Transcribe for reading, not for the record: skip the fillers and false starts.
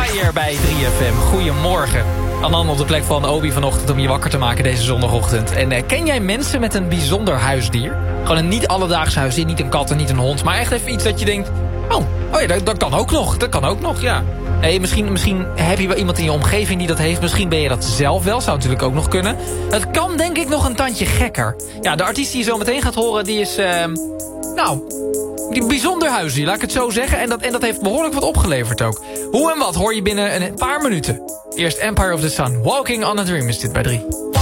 Fire bij 3FM. Goedemorgen. Anan op de plek van Obi vanochtend om je wakker te maken deze zondagochtend. En ken jij mensen met een bijzonder huisdier? Gewoon een niet alledaags huisdier, niet een kat en niet een hond. Maar echt even iets dat je denkt... Oh ja, dat kan ook nog. Dat kan ook nog, ja. Hey, misschien heb je wel iemand in je omgeving die dat heeft. Misschien ben je dat zelf wel. Zou natuurlijk ook nog kunnen. Het kan denk ik nog een tandje gekker. Ja, de artiest die je zo meteen gaat horen, die is... die bijzonder huisdier, laat ik het zo zeggen. En dat heeft behoorlijk wat opgeleverd ook. Hoe en wat hoor je binnen een paar minuten. Eerst Empire of the Sun. Walking on a Dream is dit bij 3.